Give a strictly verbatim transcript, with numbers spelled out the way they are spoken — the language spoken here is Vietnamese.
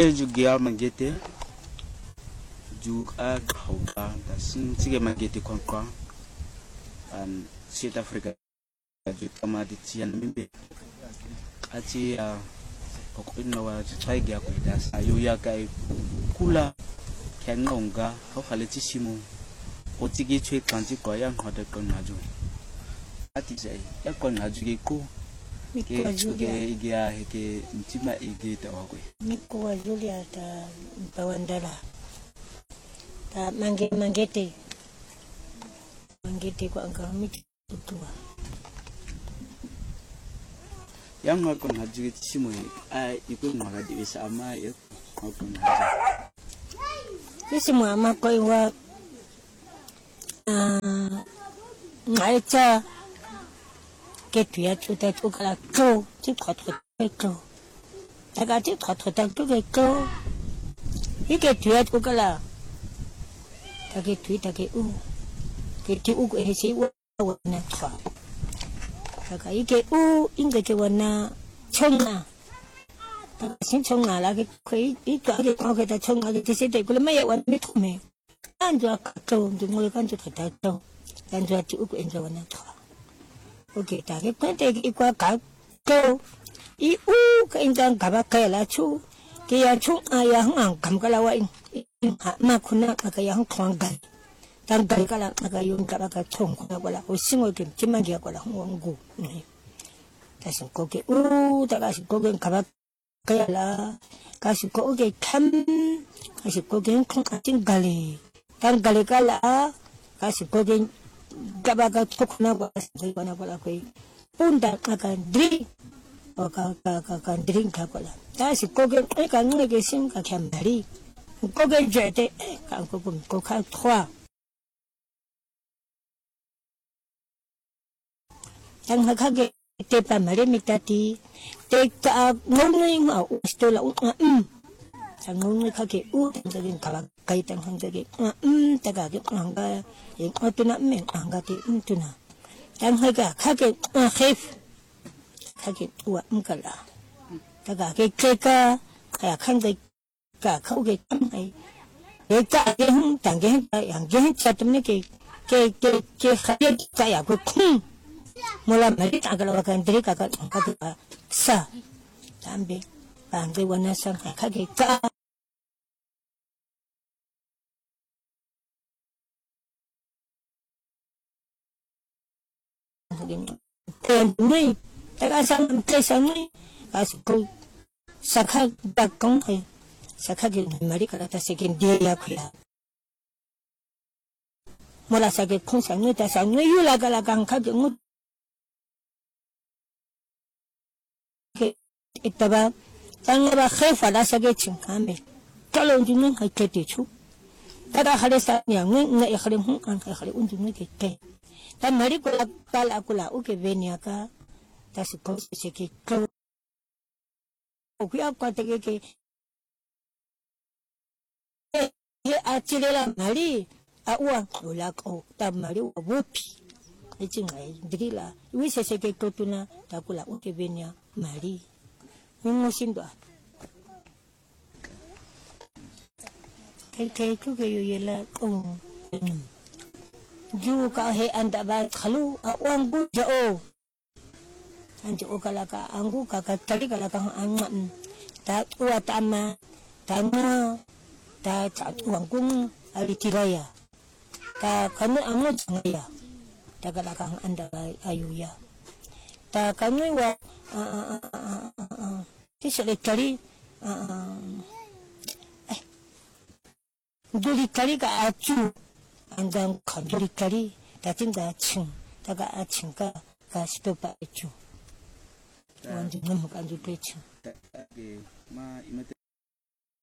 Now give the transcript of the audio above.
juga mangete juga kauka da sin sige mangete konkwa an South Africa juga ma di tian mimbe ati a kokwina wa tsaiga ko da sayo ya kai kula kenonga ho khaleti simo o tigi chwe kanti ko ya ngode ko naju ati sai ya ko naju ke ko ke ke igia ke ntima igi ta wa ko Niko wa Julia ta bawandala ta mange mangete mangete ko ang kamit tuwa yang ko naju ke simo ai iku ngara di bisa ama ya ko naju Sisi mama ko wa ah ngaicha ke tuya tuta tukala ko ti khotro ko daga ti khotro ta to ko ike tuya tukala take tui take u ke ti u ko hesi wa na twa daga ike u inga ke wana chonga sin chonga la ke koi i ka ke ko ke ta chonga ke ti se te ko le mai wa mi thume an jo ka to ndi mo kan jo ta to kan jo ti u ko enjo wana twa okay ta ke ko te i kwa ka to i u ka ingang ka ba ka la chu ke ya chu a ya hang kam ka la wa in ma khuna ka ka ya hang khwang ga tan ga ka la ka yun ka ba ka chong ko la o singo ke ti ma ge ko la hong gu ni ta sin ko ke u ta ka sin ko ke ka ba kaya la kasi ko ke kam kasi ko ke kung ating gali tan gali kala kasi ko ke gaba ka tukuna ko kasi ko na pala ko punta ka drink o ka ka ka ka drink ka pala kasi ko ke e ka ngi ke sim ka kamari ko ke jete ka ko ko ka trois tan ha ka ke te pa mare mitati te ka ngongi ma ustola um sang ngongi ka ke u tangin kala kai tang hang ge um ta ga ge anga e otuna me anga te untuna tang ha ga ka ke khif ka ke u am kala ta ga ke ke ka ka khang ge ka khau ge tam hai e ka ge hung tang ge yang ge cha tum ne ke ke ke ke khaye ka ya ko khum Mula mari tak kalau akan diri kakak kakak sa, sambil bangke warna sang kakak kita. Tendui, tak sang sang ni, asuk sakak bakong hai, sakak mari kalau tak sekian dia ya kuya. Mula sakit kong sang ni tak sang ni yula kalau kakak jenguk. Itaba tangaba khefa la sage chin kame talo junun ha kete chu tada khale sa nya ngi ngi khale hu an khale unjun ngi ke ta mari ko kala kula u ke venia ka ta si ko se ke ko o ku ya ko te ke ye a chile la mari a u an la ko ta mari u bupi e chin ai drila wi se se ke ko tuna ta kula u ke venia mari Nung sindo. Kay kay ko kayo yela kung ju ka he anda ba khalu awang gu jao. Anjo kala ka anggu ka ka tali kala ka angman. Ta uwa tama tama ta ta uang kung ali tiraya. Ta kanu amo jangaya. Ta kala ka anda ba ayuya. Ta kanu wa Ti sele kali eh duli kali ka acu andang kanduli kali datin da cing daga acing ka ka stopa acu wanju nam ka anju pecing ma imate